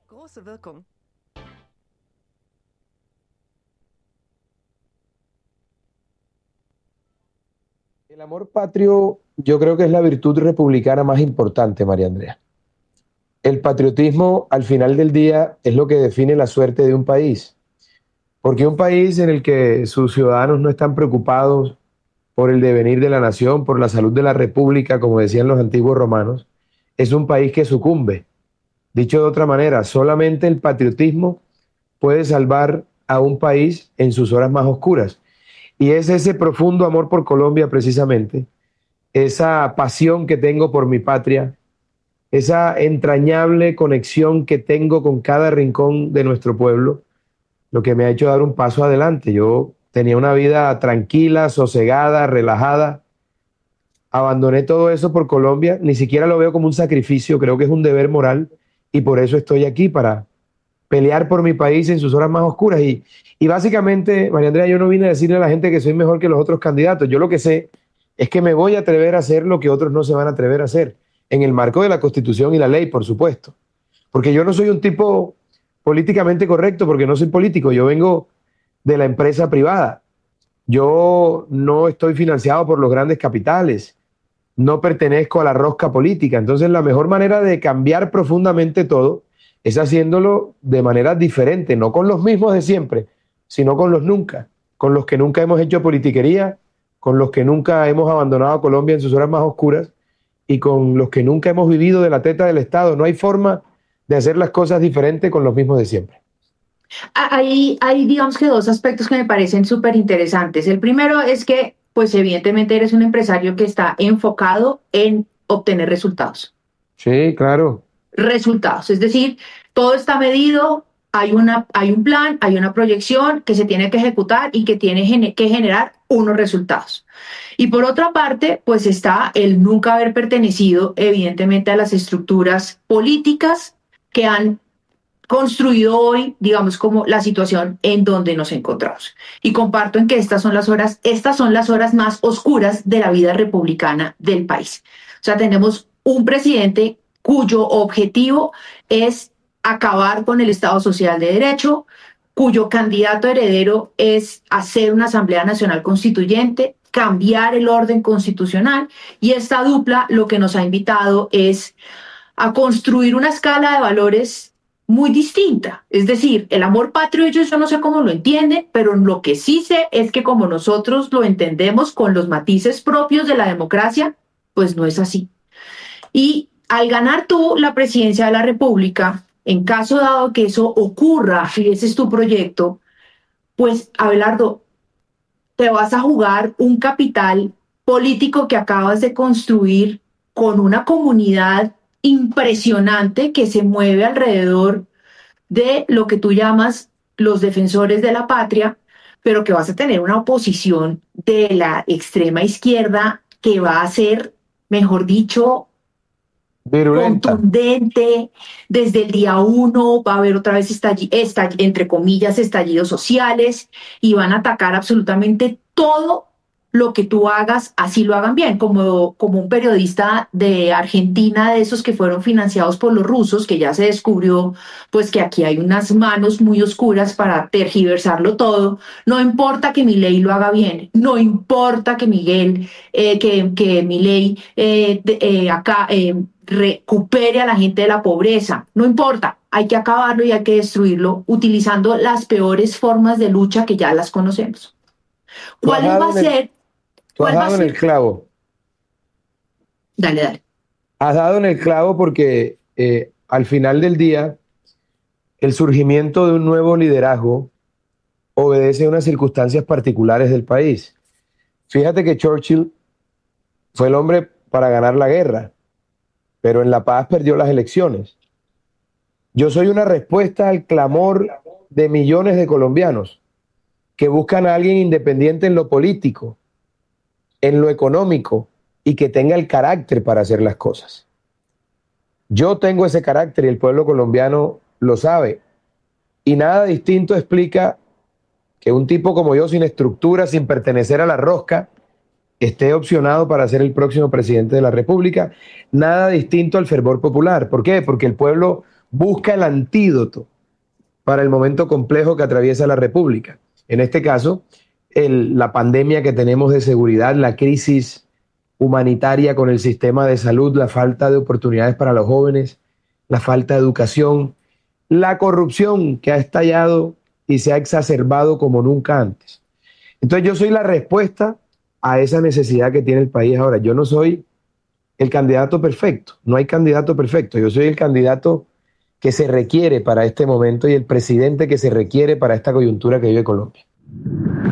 Große Wirkung. El amor patrio yo creo que es la virtud republicana más importante, María Andrea. El patriotismo al final del día es lo que define la suerte de un país, porque un país en el que sus ciudadanos no están preocupados por el devenir de la nación, por la salud de la república, como decían los antiguos romanos, es un país que sucumbe. Dicho de otra manera, solamente el patriotismo puede salvar a un país en sus horas más oscuras. Y es ese profundo amor por Colombia precisamente, esa pasión que tengo por mi patria, esa entrañable conexión que tengo con cada rincón de nuestro pueblo, lo que me ha hecho dar un paso adelante. Yo tenía una vida tranquila, sosegada, relajada, abandoné todo eso por Colombia, ni siquiera lo veo como un sacrificio, creo que es un deber moral y por eso estoy aquí para pelear por mi país en sus horas más oscuras. Y básicamente, María Andrea, yo no vine a decirle a la gente que soy mejor que los otros candidatos. Yo lo que sé es que me voy a atrever a hacer lo que otros no se van a atrever a hacer, en el marco de la Constitución y la ley, por supuesto. Porque yo no soy un tipo políticamente correcto, porque no soy político, yo vengo de la empresa privada. Yo no estoy financiado por los grandes capitales, no pertenezco a la rosca política. Entonces, la mejor manera de cambiar profundamente todo es haciéndolo de manera diferente, no con los mismos de siempre, sino con los nunca, con los que nunca hemos hecho politiquería, con los que nunca hemos abandonado a Colombia en sus horas más oscuras y con los que nunca hemos vivido de la teta del Estado. No hay forma de hacer las cosas diferentes con los mismos de siempre. Hay, digamos que dos aspectos que me parecen súper interesantes. El primero es que, pues evidentemente eres un empresario que está enfocado en obtener resultados. Sí, claro. Resultados, es decir, todo está medido, hay un plan, hay una proyección que se tiene que ejecutar y que tiene que generar unos resultados. Y por otra parte, pues está el nunca haber pertenecido, evidentemente, a las estructuras políticas que han construido hoy, digamos, como la situación en donde nos encontramos. Y comparto en que estas son las horas más oscuras de la vida republicana del país. O sea, tenemos un presidente cuyo objetivo es acabar con el Estado Social de Derecho, cuyo candidato heredero es hacer una Asamblea Nacional Constituyente, cambiar el orden constitucional, y esta dupla lo que nos ha invitado es a construir una escala de valores muy distinta. Es decir, el amor patrio, yo no sé cómo lo entienden, pero lo que sí sé es que como nosotros lo entendemos con los matices propios de la democracia, pues no es así. Y al ganar tú la presidencia de la República, en caso dado que eso ocurra, y ese es tu proyecto, pues Abelardo, te vas a jugar un capital político que acabas de construir con una comunidad impresionante que se mueve alrededor de lo que tú llamas los defensores de la patria, pero que vas a tener una oposición de la extrema izquierda que va a ser, mejor dicho, Virulenta. contundente. Desde el día uno va a haber otra vez, entre comillas, estallidos sociales, y van a atacar absolutamente todo lo que tú hagas, así lo hagan bien, como un periodista de Argentina, de esos que fueron financiados por los rusos, que ya se descubrió pues que aquí hay unas manos muy oscuras para tergiversarlo todo. No importa que Milei lo haga bien, no importa que que Milei acá recupere a la gente de la pobreza, no importa, hay que acabarlo y hay que destruirlo utilizando las peores formas de lucha que ya las conocemos. Tú has ¿Cuál va dado a en el, ser? tú has ¿Cuál va a dado en el ser? clavo. Dale, dale. Has dado en el clavo porque al final del día el surgimiento de un nuevo liderazgo obedece a unas circunstancias particulares del país. Fíjate que Churchill fue el hombre para ganar la guerra, pero en la paz perdió las elecciones. Yo soy una respuesta al clamor de millones de colombianos que buscan a alguien independiente en lo político, en lo económico y que tenga el carácter para hacer las cosas. Yo tengo ese carácter y el pueblo colombiano lo sabe. Y nada distinto explica que un tipo como yo, sin estructura, sin pertenecer a la rosca, esté opcionado para ser el próximo presidente de la República. Nada distinto al fervor popular. ¿Por qué? Porque el pueblo busca el antídoto para el momento complejo que atraviesa la República. En este caso, la pandemia que tenemos de seguridad, la crisis humanitaria con el sistema de salud, la falta de oportunidades para los jóvenes, la falta de educación, la corrupción que ha estallado y se ha exacerbado como nunca antes. Entonces yo soy la respuesta a esa necesidad que tiene el país ahora. Yo no soy el candidato perfecto, no hay candidato perfecto, yo soy el candidato que se requiere para este momento y el presidente que se requiere para esta coyuntura que vive Colombia.